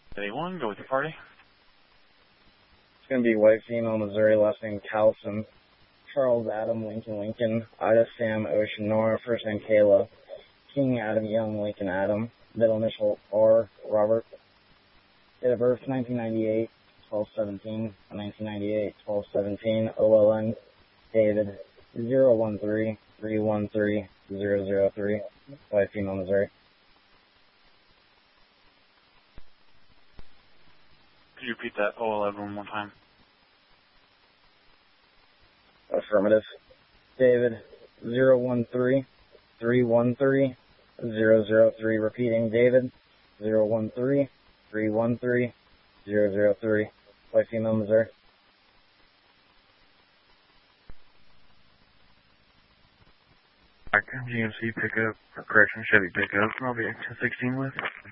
Anyone, go with the party. It's going to be white female, Missouri, last name Carlson. Charles Adam, Lincoln, Ida Sam, Ocean Nora, first name Kayla. King Adam Young, Lincoln Adam, middle initial R, Robert. Date of birth 1998, 12/17, 1998, 12/17, OLN, David, 013-313-003, white female, Missouri. Could you repeat that OLN one more time? Affirmative. David, 013-313-003, repeating, David, 013-313-003, white female, Missouri. GMC pickup, correction, Chevy pickup, I'll be 1016 with.